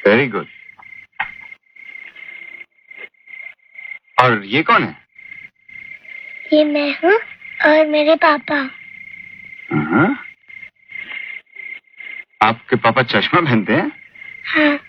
Very good. और ये कौन है? ये मैं हूँ और मेरे पापा। आपके पापा चश्मा पहनते हैं? हाँ।